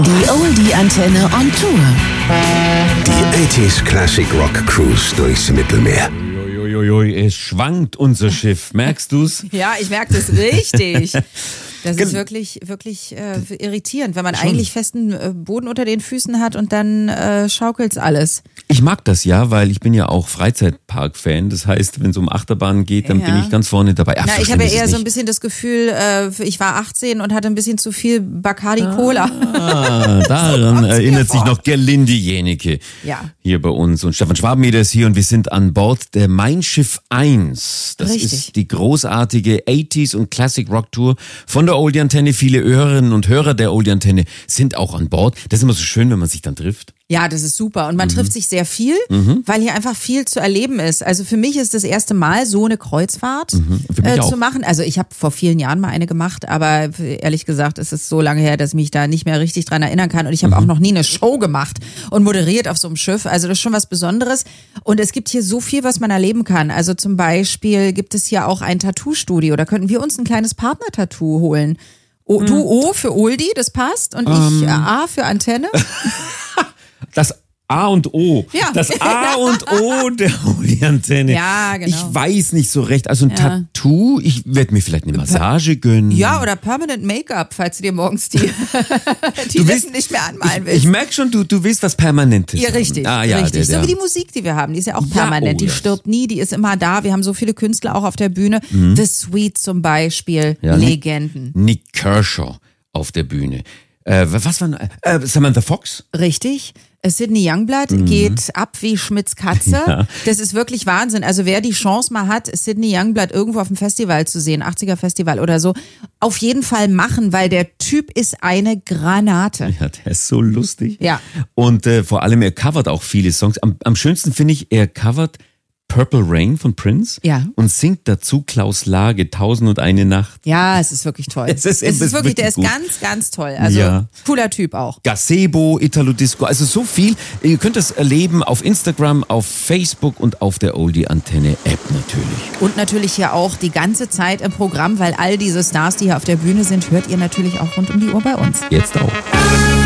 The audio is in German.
Die Oldie-Antenne on Tour. Die 80s Classic Rock Cruise durchs Mittelmeer. Uiuiui, es schwankt unser Schiff. Merkst du's? Ja, ich merke das richtig. Das ist wirklich irritierend, wenn man eigentlich festen Boden unter den Füßen hat und dann schaukelt's alles. Ich mag das ja, weil ich bin ja auch Freizeitpark-Fan. Das heißt, wenn es um Achterbahnen geht, dann bin ich ganz vorne dabei. Ach, na, ich habe ja eher so ein bisschen das Gefühl, ich war 18 und hatte ein bisschen zu viel Bacardi Cola. Daran erinnert sich noch Gerlinde Jenecke hier bei uns. Und Stefan Schwabeneder ist hier und wir sind an Bord der Mein Schiff 1. Das ist die großartige 80s und Classic Rock Tour von der Oldie Antenne. Viele Hörerinnen und Hörer der Oldie Antenne sind auch an Bord. Das ist immer so schön, wenn man sich dann trifft. Ja, das ist super. Und man trifft sich sehr viel, weil hier einfach viel zu erleben ist. Also für mich ist das erste Mal so eine Kreuzfahrt zu machen. Also ich habe vor vielen Jahren mal eine gemacht, aber ehrlich gesagt ist es so lange her, dass ich mich da nicht mehr richtig dran erinnern kann. Und ich habe auch noch nie eine Show gemacht und moderiert auf so einem Schiff. Also das ist schon was Besonderes. Und es gibt hier so viel, was man erleben kann. Also zum Beispiel gibt es hier auch ein Tattoo-Studio. Da könnten wir uns ein kleines Partner-Tattoo holen. Du O für Oldie, das passt. Und ich A für Antenne. Das A und O. Ja. Das A und O der Oldie-Antenne. Ja, genau. Ich weiß nicht so recht. Also ein Tattoo, ich werde mir vielleicht eine Massage gönnen. Ja, oder Permanent Make-up, falls du dir morgens die Lippen nicht mehr anmalen willst. Ich merke schon, du willst was Permanentes. Ja, richtig. Richtig. So wie die Musik, die wir haben, die ist ja auch permanent. Die stirbt nie, die ist immer da. Wir haben so viele Künstler auch auf der Bühne. The Sweet zum Beispiel, Legenden. Nick Kershaw auf der Bühne. Was war Samantha Fox? Richtig. Sydney Youngblood geht ab wie Schmitz Katze. Ja. Das ist wirklich Wahnsinn. Also wer die Chance mal hat, Sydney Youngblood irgendwo auf dem Festival zu sehen, 80er Festival oder so, auf jeden Fall machen, weil der Typ ist eine Granate. Ja, der ist so lustig. Ja. Und vor allem, er covert auch viele Songs. Am schönsten finde ich, er covert Purple Rain von Prince und singt dazu Klaus Lage, 1001 Nacht. Ja, es ist wirklich toll. Es ist wirklich, der ist gut. Ganz, ganz toll. Also cooler Typ auch. Gazebo, Italo Disco, also so viel. Ihr könnt das erleben auf Instagram, auf Facebook und auf der Oldie Antenne App natürlich. Und natürlich hier auch die ganze Zeit im Programm, weil all diese Stars, die hier auf der Bühne sind, hört ihr natürlich auch rund um die Uhr bei uns. Jetzt auch.